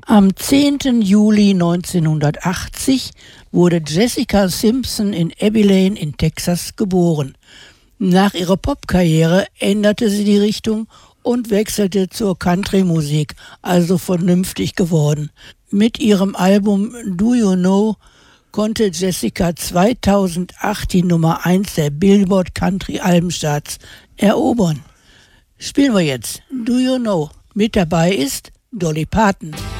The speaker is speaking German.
Am 10. Juli 1980 wurde Jessica Simpson in Abilene in Texas geboren. Nach ihrer Popkarriere änderte sie die Richtung und wechselte zur Country-Musik, also vernünftig geworden. Mit ihrem Album Do You Know konnte Jessica 2008 die Nummer 1 der Billboard Country Albencharts erobern. Spielen wir jetzt Do You Know. Mit dabei ist Dolly Parton.